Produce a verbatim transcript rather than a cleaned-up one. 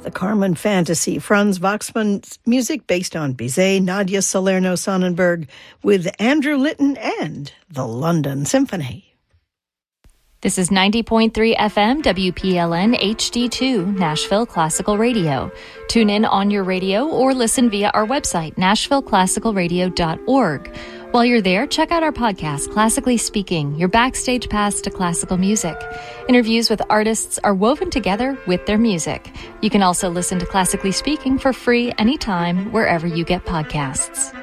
The Carmen Fantasy, Franz Waxman's music based on Bizet, Nadia Salerno-Sonnenberg, with Andrew Litton and the London Symphony. This is ninety point three F M W P L N H D two, Nashville Classical Radio. Tune in on your radio or listen via our website, nashville classical radio dot org. While you're there, check out our podcast, Classically Speaking, your backstage pass to classical music. Interviews with artists are woven together with their music. You can also listen to Classically Speaking for free anytime, wherever you get podcasts.